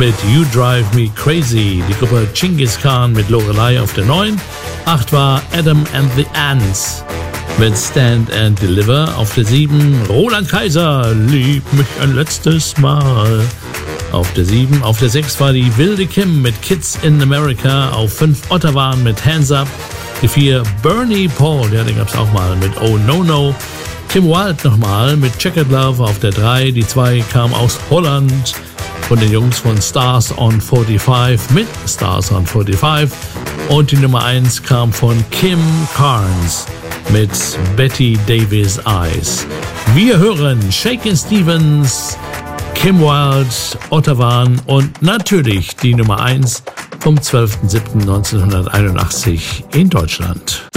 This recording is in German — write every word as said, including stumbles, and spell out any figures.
mit You Drive Me Crazy. Die Gruppe Genghis Khan mit Lorelei auf der neun. acht war Adam and the Ants mit Stand and Deliver. Auf der sieben Roland Kaiser, Lieb mich ein letztes Mal. Auf der sieben. Auf der sechs war die Wilde Kim mit Kids in America. Auf fünf Ottawa mit Hands Up. Die vier Bernie Paul, ja, den gab's auch mal mit Oh No No. Kim Wilde nochmal mit Checkered Love auf der drei. Die zwei kam aus Holland von den Jungs von Stars on fünfundvierzig mit Stars on fünfundvierzig. Und die Nummer eins kam von Kim Carnes mit Betty Davis Eyes. Wir hören Shakin' Stevens, Kim Wilde, Ottawa und natürlich die Nummer eins vom zwölften siebten neunzehnhunderteinundachtzig in Deutschland.